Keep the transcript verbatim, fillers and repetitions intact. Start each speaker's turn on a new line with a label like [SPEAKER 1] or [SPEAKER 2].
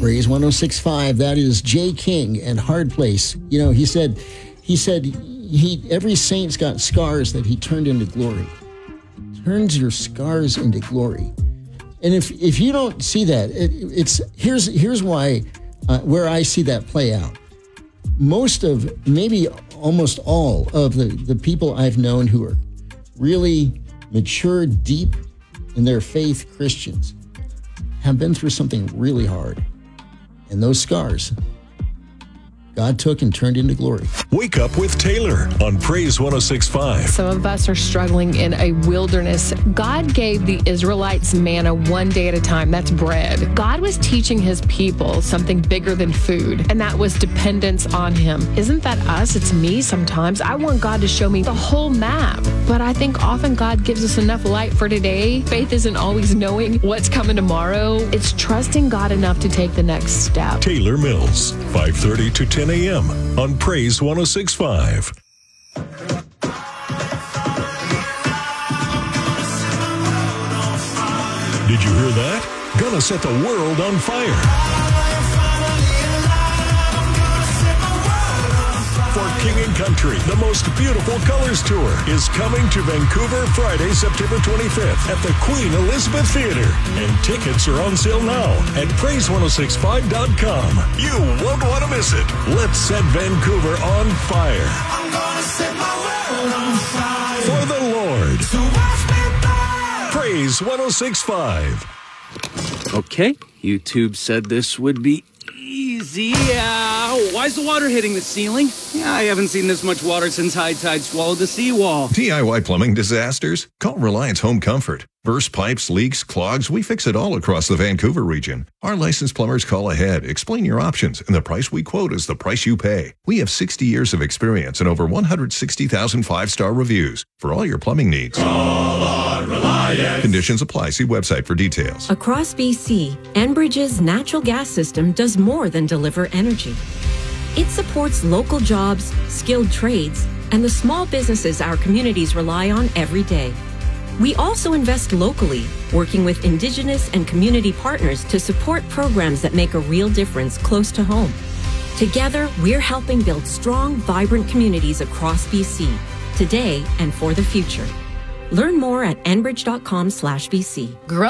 [SPEAKER 1] Praise one oh six point five. That is Jay King and Hard Place. You know, he said, he said, he every saint's got scars that he turned into glory. Turns your scars into glory. And if if you don't see that, it, it's here's here's why uh, where I see that play out. Most of, maybe almost all of the, the people I've known who are really mature, deep in their faith Christians have been through something really hard. And those scars, God took and turned into glory.
[SPEAKER 2] Wake up with Taylor on Praise one oh six point five.
[SPEAKER 3] Some of us are struggling in a wilderness. God gave the Israelites manna one day at a time. That's bread. God was teaching his people something bigger than food, and that was dependence on him. Isn't that us? It's me sometimes. I want God to show me the whole map, but I think often God gives us enough light for today. Faith isn't always knowing what's coming tomorrow. It's trusting God enough to take the next step.
[SPEAKER 2] Taylor Mills, five thirty to ten a.m. on Praise one oh six point five. Did you hear that? Gonna set the world on fire. For King and Country, the most beautiful colors tour is coming to Vancouver Friday, September twenty-fifth at the Queen Elizabeth Theatre. And tickets are on sale now at praise one oh six point five dot com. You won't want to miss it. Let's set Vancouver on fire. I'm gonna set my world on fire. For the Lord. So watch me burn. Praise one oh six point five.
[SPEAKER 4] Okay, YouTube said this would be easy. Uh, why's the water hitting the ceiling? Yeah, I haven't seen this much water since high tide swallowed the seawall.
[SPEAKER 5] D I Y plumbing disasters? Call Reliance Home Comfort. Burst pipes, leaks, clogs, we fix it all across the Vancouver region. Our licensed plumbers call ahead, explain your options, and the price we quote is the price you pay. We have sixty years of experience and over one hundred sixty thousand five-star reviews for all your plumbing needs.
[SPEAKER 6] Call on Reliance.
[SPEAKER 5] Conditions apply. See website for details.
[SPEAKER 7] Across B C, Enbridge's natural gas system does more than deliver energy. It supports local jobs, skilled trades, and the small businesses our communities rely on every day. We also invest locally, working with Indigenous and community partners to support programs that make a real difference close to home. Together, we're helping build strong, vibrant communities across B C, today and for the future. Learn more at enbridge dot com slash B C.